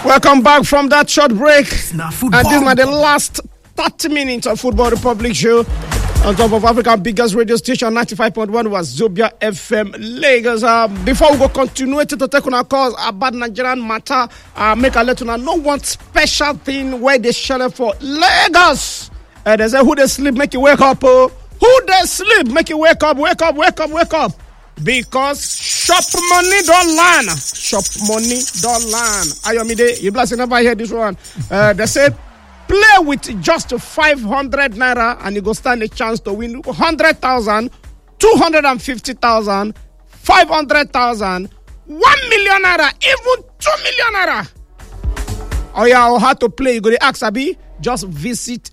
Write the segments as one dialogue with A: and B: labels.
A: Welcome back from that short break. And this is the last 30 minutes of Football Republic show. On top of Africa's biggest radio station, 95.1 was Zobia FM Lagos. Before we go continue to take on our calls about Nigerian matter, make a let you know one special thing where they share for Lagos. They say who they sleep, make you wake up. Who they sleep, make you wake up. Because shop money don't land. Shop money don't land. Ayomide, you blessed never hear this one. They said play with just 500 naira and you go stand a chance to win 100,000, 250,000, 500,000, 1 million naira, even 2 million naira. Oh yeah, how to play? You go to ask Abi. Just visit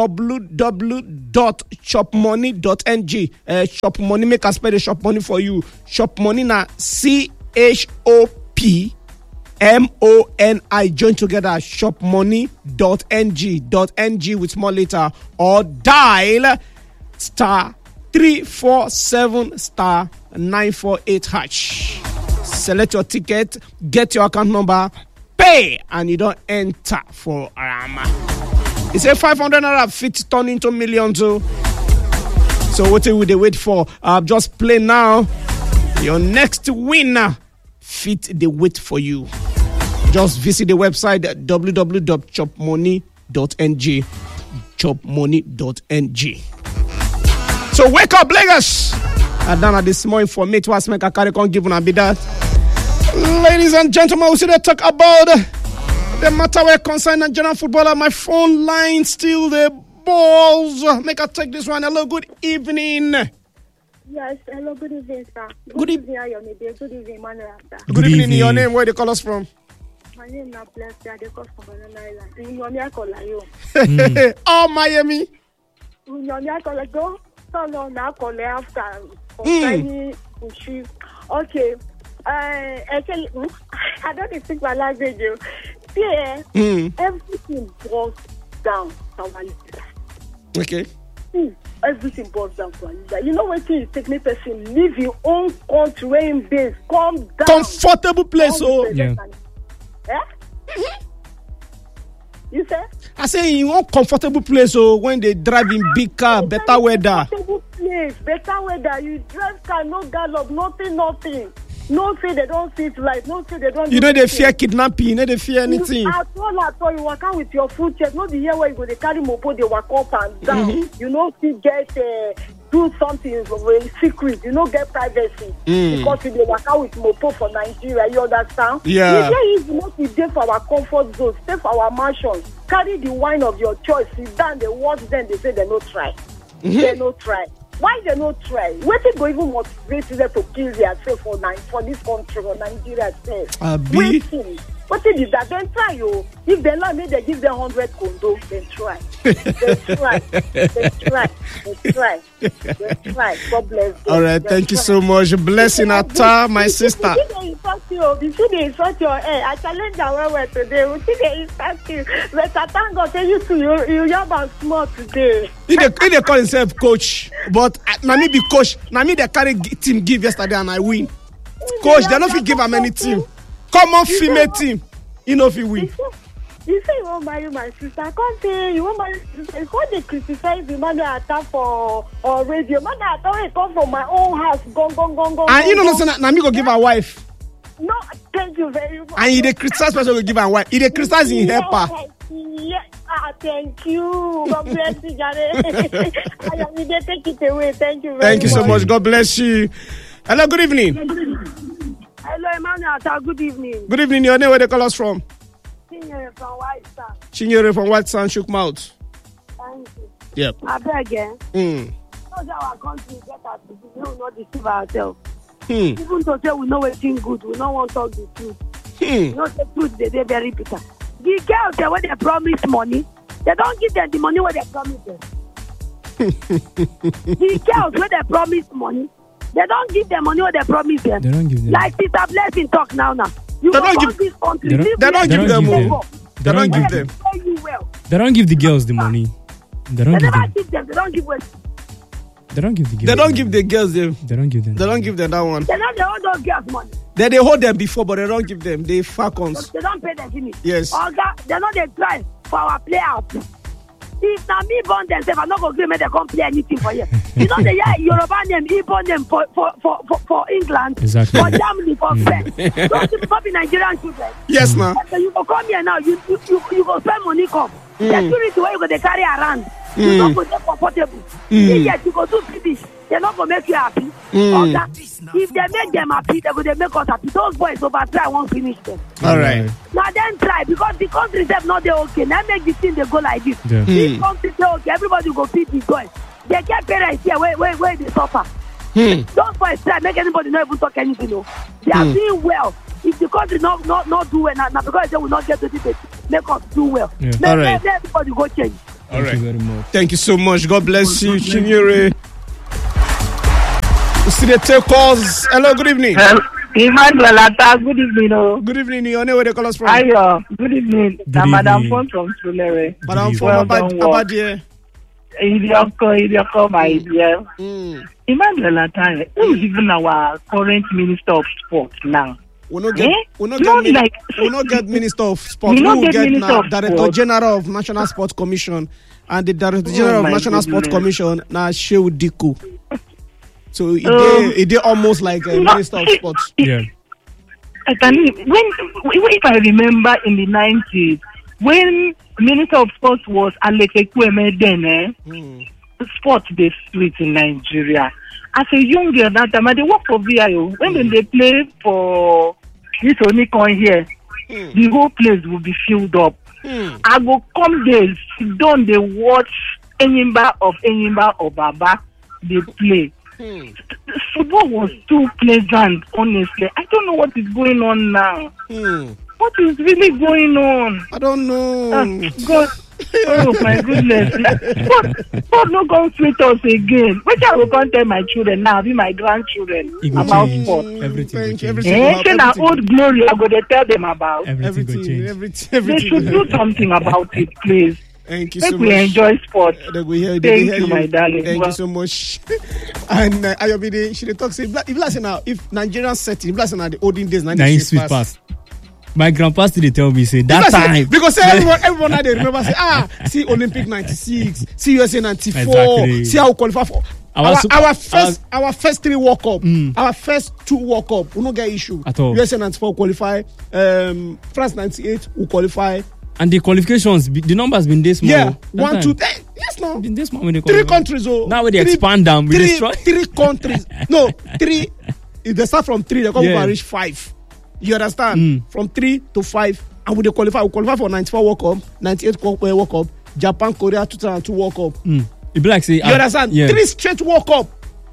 A: www.shopmoney.ng. Shop money, make us spell the shop money for you. Shop money na CHOPMONI. Join together. Shopmoney.ng with small letter or dial *347*948#. Select your ticket, get your account number, pay, and you don't enter for He said 500 naira fit turn into millions too. So what will they wait for? Just play now. Your next winner fit the wait for you. Just visit the website at www.chopmoney.ng. Chopmoney.ng. So wake up, Lagos. And then at this morning for me to ask me a carry on give and be that. Ladies and gentlemen, we see they talk about the matter where concern Nigerian footballer. My phone line still the balls. Make I take this one. Hello, good evening.
B: Yes, hello, good evening, sir.
A: Good evening,
B: Good evening, Manuel.
A: Good evening. Your name, where they call us from?
B: My name is Blessed. They call from Banana Island. You know call you.
A: Oh, Miami.
B: You know call go. So no, now call after. Okay. Actually, I don't speak my language. Yeah, everything boils down to our leader.
A: Okay.
B: Everything boils down to our leader. You know what you take me person, leave your own country in base, calm down.
A: Comfortable place, oh.
B: Yeah. You say?
A: I say you want comfortable place, oh, when they drive in big car, better weather.
B: Comfortable place, better weather. You drive car, no gallop, nothing. No say they don't see it right. No say they don't.
A: You know they fear kidnapping. You know they fear anything.
B: At all, you walk out with your full chest. Not the year where you go they carry mopo, they walk up and down. You know, still get do something secret. You know, get privacy because if they walk out with mopo for Nigeria, you understand?
A: Yeah.
B: The day is not the day for our comfort zone. Stay for our mansion. Carry the wine of your choice. Sit down. They watch them. They say they no try. They no try. Why they not try? Where they go even motivate them to kill themselves for this country or Nigeria itself? Waiting. What is that? Then try you. If they not make they give them 100 condos, then try. They try. God bless them.
A: All right, thank you so much. Blessing Ata, my sister.
B: You see they insult your hair. I challenge our way today. You see they insult you. But I thank God say you have a smart today.
A: He they call himself coach, but na me be coach. Na me they carry team give yesterday and I win. Coach, they don't fit give him any team. Common female team, you know if you win.
B: You say you won't marry my sister. I can't say you won't marry my sister. You can't they criticize the man that attack for radio. Man that attack come from my own house. Go.
A: And you know listen, na me go give her wife.
B: No, thank you very much.
A: And he the criticize person go give her wife. He the criticize in helper.
B: Yes, thank you. God bless you, Jare. I am need to take it away. Thank you very much.
A: Thank you so much. God bless you. Hello, good evening.
B: Hello, Emmanuel. Good evening.
A: Good evening. Your name, where they call us from?
B: Chinyere from White Sand.
A: Chinyere from White Sand, shook mouth.
B: Thank you.
A: Yep.
B: I beg again. Because our country get us to we will not deceive ourselves. Even though we know everything good, we don't want to talk the truth. You know the truth, they're very bitter. The girls, when they promise money, they don't give them the money when they promise them. The girls, when they promise money, they don't give them money when they promise them.
C: They don't give them.
B: Like Sister Blessing talk now.
A: They don't give them. They don't give them. They don't give them.
C: They don't give the girls the money. They don't give them.
B: They don't give them.
C: They don't give the girls.
A: They don't give the girls them.
C: They don't give them.
A: They don't give them that one.
B: They don't give those girls money.
A: They hold them before, but they don't give them. They Falcons.
D: They don't pay the finish.
A: Yes.
D: They not they try for our players. If na me born them, if I not go make they come play anything for you. You know the Yoruba name, Igbo name for England,
C: exactly.
D: for Germany, for France. Those people be Nigerian children.
A: Yes, ma'am.
D: So you go come here now, you go spend money come. The security where you go they carry around. You don't go get comfortable. Yes, you go do finish. They're not gonna make you happy. If they make them happy, they make us happy. Those boys over try won't finish them.
A: All right.
D: Now then try because the country them not they okay. Now make the thing they go like this.
C: Yeah.
D: This country they okay. Everybody go feed the boys. They get parents here where they suffer. Those boys try make anybody not even talk anything. No. They are doing well. If the country not do well now because they will not get to this, make us do well.
C: Yeah.
A: All right.
D: Let everybody go change.
C: Thank you very much.
A: Thank you so much. God bless you, Chinyere. You see the take calls. Hello, good evening.
E: Emmanuel Ata, good evening.
A: Good evening. Your name, where they call us from?
E: Ayo, good evening.
C: Good
E: Madam
C: evening.
E: Fon from Sulere.
A: Madam Fon,
E: Well done,
A: about dear.
E: Idioko, my dear. Emmanuel Ata, who is even our current Minister of Sports now?
A: We not get Minister of Sport.
E: We
A: We
E: not
A: will
E: get
A: get
E: Minister
A: now
E: of
A: Director
E: Sport.
A: General of National Sports Commission, and the Director General of
E: my
A: National Sports
E: goodness.
A: Commission now Shehu Diku. So it did almost like a Minister of Sports.
C: Yeah.
E: I can if I remember in the 90s, when Minister of Sports was Aleke Kweme then, sports the street in Nigeria. As a young girl that time, I dey work for VIO. When they play for this Onikon here, the whole place will be filled up. I go come there, sit down, they watch Enyimba of Baba, they play. Football was too pleasant, honestly. I don't know what is going on now. What is really going on?
A: I don't know.
E: God, oh my goodness. God no come treat us again. Which I will come tell my children now, be my grandchildren
C: It go
E: about
C: change.
E: sport.
C: Everything will change.
A: Everything will happen.
E: Say na old glory, I go to tell them about.
C: Everything will change.
A: Everything.
E: They should do something about it, please.
A: Thank you
E: Make
A: so
E: we
A: much.
E: enjoy sport.
A: They will hear,
E: Thank
A: hear
E: you, my darling.
A: Thank
E: Well-
A: you so much. And Ayobide, she dey talk say, if last now, if Nigerian setting, if last now the olden days,
C: Now in sweet pass. My grandpa still dey tell me say that time.
A: Because everyone now they remember say, see Olympic 96, see USA 94,
C: Exactly.
A: see how we qualify for our first 3 World Cup, our first 2 World Cup, we no get issue
C: At all.
A: USA 94 qualify, France 98 will qualify.
C: And the qualifications, the numbers been this small.
A: Yeah,
C: That
A: 1,
C: time.
A: 2, yes, no.
C: Been this small when they
A: 3
C: qualify.
A: countries. Oh,
C: Now when they
A: three-
C: expand them, we
A: three,
C: destroy.
A: 3 countries. No, 3. If they start from 3, they come
C: Yeah.
A: over reach 5. You understand? From 3 to 5, and we qualify. We qualify for 94 World Cup, 98 World Cup, Japan, Korea 2002 World Cup.
C: It be like say.
A: You understand?
C: Yeah.
A: 3 straight World Cup.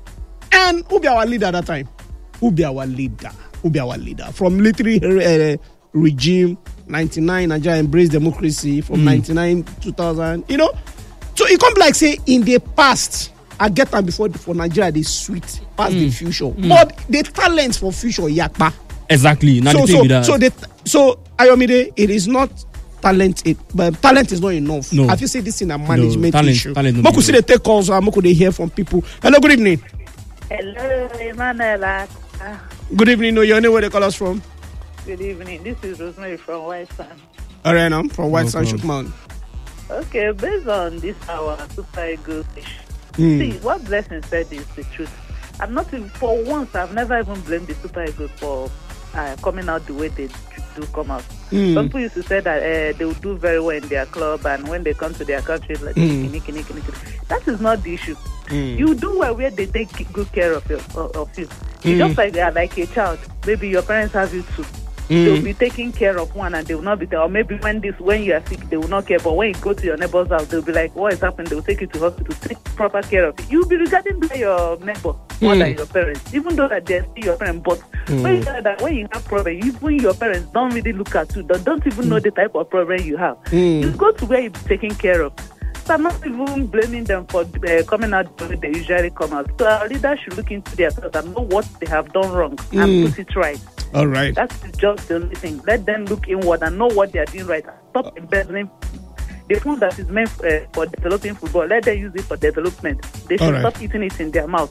A: And who be our leader at that time? Who be our leader? From military regime, 99, Nigeria embraced democracy from 99, 2000. You know? So it come like say in the past, I get time before for Nigeria, they sweet past the future. But the talents for future, yakpa.
C: Exactly. Now the thing with that.
A: So Ayomide, it is not talent. But talent is not enough.
C: No.
A: I feel say this in a management
C: talent-
A: issue.
C: talent no
A: Moku
C: be
A: see they take calls, and Moku they hear from people. Hello, good evening.
F: Hello, Emmanuel.
A: Good evening. No, your name where they call us from?
F: Good evening. This is Rosemary from White Sand.
A: All right, I'm from White
C: No
A: Sand
C: problem.
A: Shukman.
F: Okay, based on this our Super Eagles, see what Blessing said is the truth. I'm not even, for once, I've never even blamed the Super Eagles for coming out the way they do come out. Some people used to say that they will do very well in their club, and when they come to their country, like kini. That is not the issue. You do well where they take good care of you. You just like they are like a child. Maybe your parents have you too. They'll be taking care of one, and they will not be there. Or maybe when you are sick, they will not care. But when you go to your neighbor's house, they'll be like, "What is happening?" They will take you to hospital, take proper care of it. You'll be regarding by your neighbor more than your parents, even though that they're still your parents. But when you have problem, even your parents don't really look at you. They don't even know the type of problem you have. You go to where you're taken care of. So I'm not even blaming them for coming out the way they usually come out. So our leaders should look into themselves and know what they have done wrong and put it right.
A: All right.
F: That's just the only thing. Let them look inward and know what they are doing right. Stop embezzling the food that is meant for developing football. Let them use it for development. They should
A: All right.
F: stop eating it in their mouth.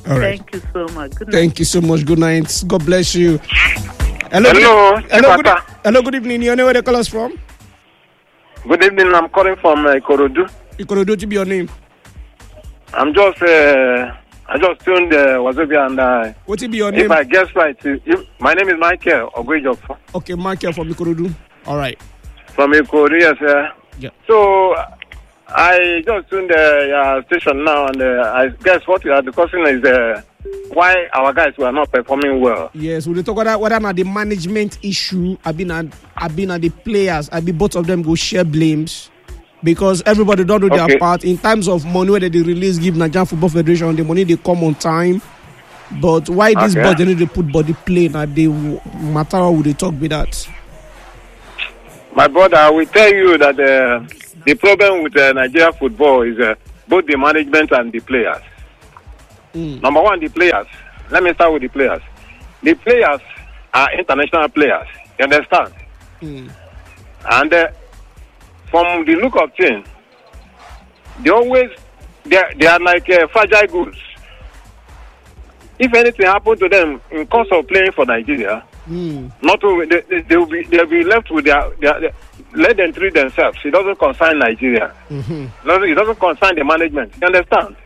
A: All right.
F: Thank you so much. Good night.
A: Thank you so much. Good night. God bless you.
G: Hello,
A: Hello, good evening. You know where they call us from?
G: Good evening. I'm calling from Ikorodu.
A: Ikorodu, to be your name.
G: I just tuned Wazobia and
A: What will be your name?
G: if I guess right, my name is Michael Ogwejofo.
A: Okay, Michael from Ikorodu. All right.
G: From Ikorodu, yes, sir.
A: Yeah.
G: So I just tuned your station now, and I guess what you are discussing is why our guys were not performing well.
A: Yes, we'll talk about whether not the management issue. I've been at the players. Both of them go share blames because everybody don't do their part in terms of money where they release give Nigerian Football Federation the money they come on time. But why this body need to put body play now? They matter how would they talk with that?
G: My brother, I will tell you that the problem with Nigeria football is both the management and the players. Number one, the players. Let me start with the players. The players are international players. You understand? And from the look of things, they are like fragile goods. If anything happened to them in course of playing for Nigeria, they'll be left with their let them treat themselves. It doesn't concern Nigeria. It doesn't concern the management. You understand?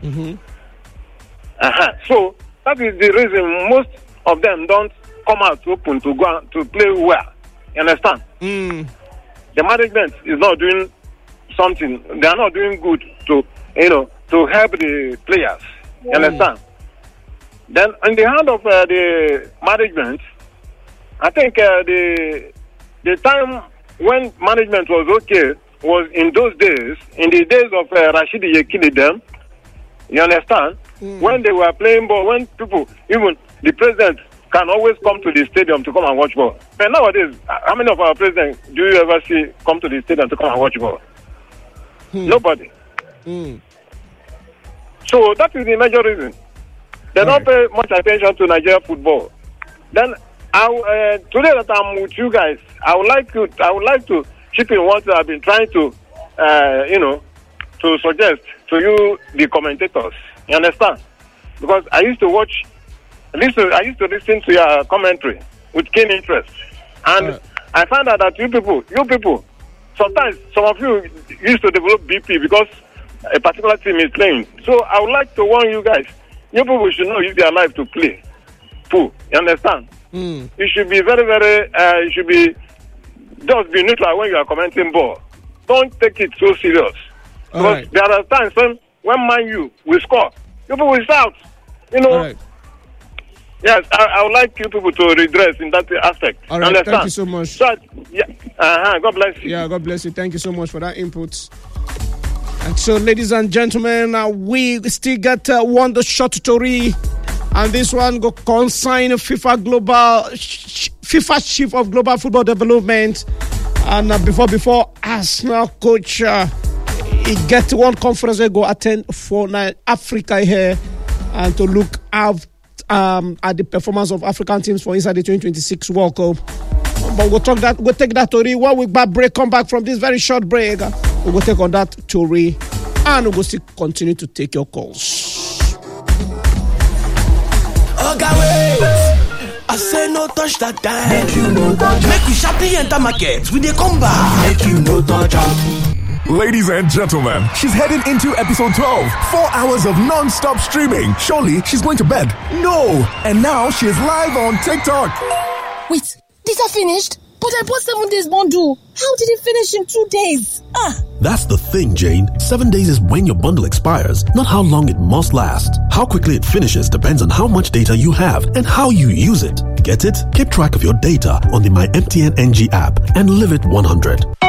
G: So that is the reason most of them don't come out open to go out to play well. You understand? The management is not doing something. They are not doing good to help the players. You understand? Then in the hand of the management, I think the time when management was okay was in those days, in the days of Rashidi Yekini them. You understand? When they were playing ball, when people, even the president, can always come to the stadium to come and watch ball. But nowadays, how many of our presidents do you ever see come to the stadium to come and watch ball? Nobody. So that is the major reason. They don't pay much attention to Nigeria football. Then today that I'm with you guys, I would like to chip in what I've been trying to to suggest to you, the commentators. You understand? Because I used to listen to your commentary with keen interest, and I found out that you people, sometimes some of you used to develop BP because a particular team is playing. So I would like to warn you guys. You people should not use their life to play. You understand? You should be very, very. You should be just be neutral when you are commenting ball. Don't take it so serious. Because there are times when Man U will score, people will shout. Yes, I would like you people to redress in that aspect.
A: All right,
G: understand?
A: Thank you so much.
G: So, God bless you.
A: Yeah, God bless you. Thank you so much for that input. And so, ladies and gentlemen, we still got one short story, and this one go consign FIFA Chief of Global Football Development, and before Arsenal coach. He get one conference they go attend for Africa here and to look at the performance of African teams for inside the 2026 World Cup. But we'll take that story when we come back from this very short break. We'll take on that story and we'll still continue to take your calls.
H: Okay, wait. I say no touch that time. Make you no touch. Make we sharply enter market. We dey come back. Make you no touch.
I: Ladies and gentlemen, she's heading into episode 12. 4 hours of non-stop streaming. Surely she's going to bed. No! And now she's live on TikTok.
J: Wait, these are finished? But I bought 7 days bundle. How did it finish in 2 days?
K: That's the thing, Jane. 7 days is when your bundle expires, not how long it must last. How quickly it finishes depends on how much data you have and how you use it. Get it? Keep track of your data on the My MTN NG app and live it 100.